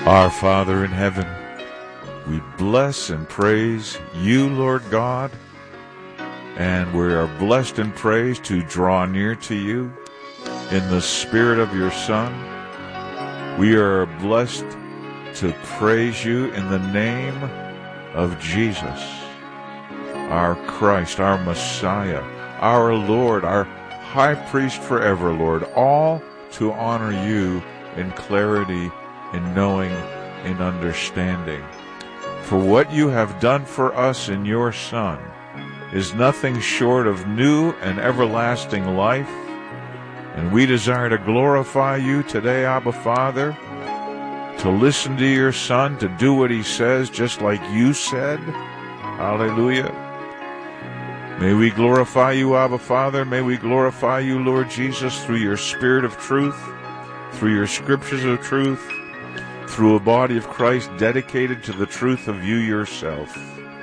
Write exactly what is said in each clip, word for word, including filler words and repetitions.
Our Father in heaven, we bless and praise you, Lord God, and we are blessed and praised to draw near to you in the Spirit of your Son. We are blessed to praise you in the name of Jesus, our Christ, our Messiah, our Lord, our High Priest forever, Lord, all to honor you in clarity, in knowing, in understanding. For what you have done for us in your Son is nothing short of new and everlasting life, and we desire to glorify you today, Abba Father, to listen to your Son, to do what he says just like you said. Hallelujah. May we glorify you, Abba Father. May we glorify you, Lord Jesus, through your Spirit of truth, through your scriptures of truth, through a body of Christ dedicated to the truth of you yourself.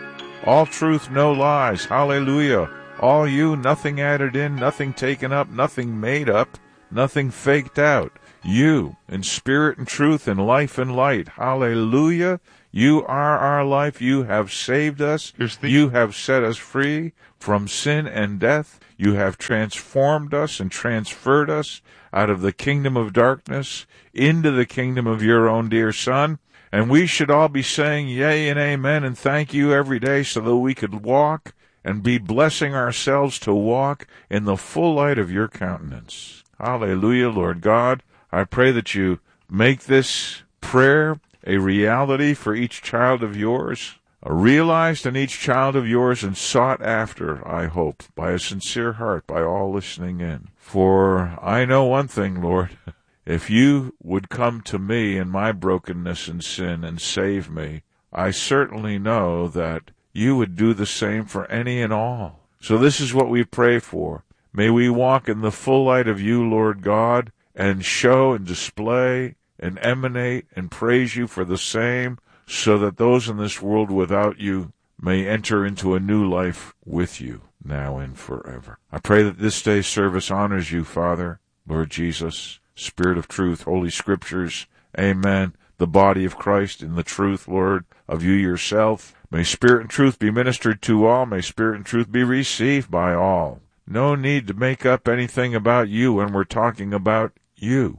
All truth, no lies. Hallelujah. All you, nothing added in, nothing taken up, nothing made up, nothing faked out. You, in spirit and truth, in life and light. Hallelujah. You are our life. You have saved us. You have set us free from sin and death. You have transformed us and transferred us out of the kingdom of darkness into the kingdom of your own dear Son. And we should all be saying yea and amen and thank you every day so that we could walk and be blessing ourselves to walk in the full light of your countenance. Hallelujah, Lord God. I pray that you make this prayer a reality for each child of yours, realized in each child of yours and sought after, I hope, by a sincere heart, by all listening in. For I know one thing, Lord, if you would come to me in my brokenness and sin and save me, I certainly know that you would do the same for any and all. So this is what we pray for. May we walk in the full light of you, Lord God, and show and display and emanate and praise you for the same, so that those in this world without you may enter into a new life with you, now and forever. I pray that this day's service honors you, Father, Lord Jesus, Spirit of truth, Holy Scriptures, amen, the body of Christ in the truth, Lord, of you yourself. May Spirit and truth be ministered to all. May Spirit and truth be received by all. No need to make up anything about you when we're talking about you.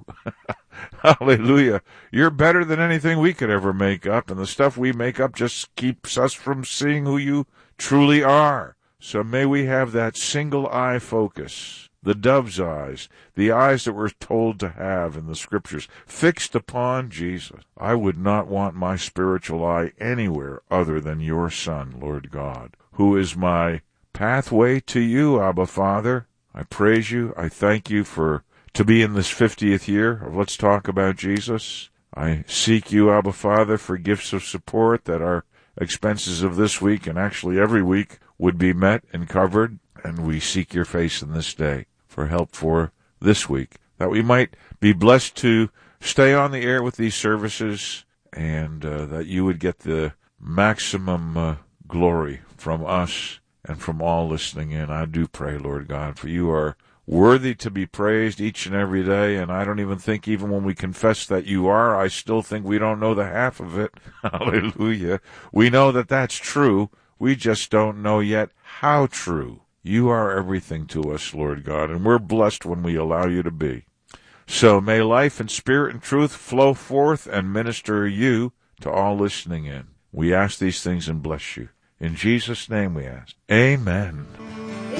Hallelujah. You're better than anything we could ever make up, and the stuff we make up just keeps us from seeing who you truly are. So may we have that single eye focus, the dove's eyes, the eyes that we're told to have in the Scriptures, fixed upon Jesus. I would not want my spiritual eye anywhere other than your Son, Lord God, who is my pathway to you, Abba Father. I praise you. I thank you for to be in this fiftieth year of Let's Talk About Jesus. I seek you, Abba Father, for gifts of support that our expenses of this week and actually every week would be met and covered. And we seek your face in this day for help for this week, that we might be blessed to stay on the air with these services, and uh, that you would get the maximum uh, glory from us and from all listening in. I do pray, Lord God, for you are worthy to be praised each and every day, and I don't even think, even when we confess that you are, I still think we don't know the half of it. Hallelujah. We know that that's true. We just don't know yet how true. You are everything to us, Lord God, and we're blessed when we allow you to be. So may life and spirit and truth flow forth and minister you to all listening in. We ask these things and bless you. In Jesus' name we ask. Amen.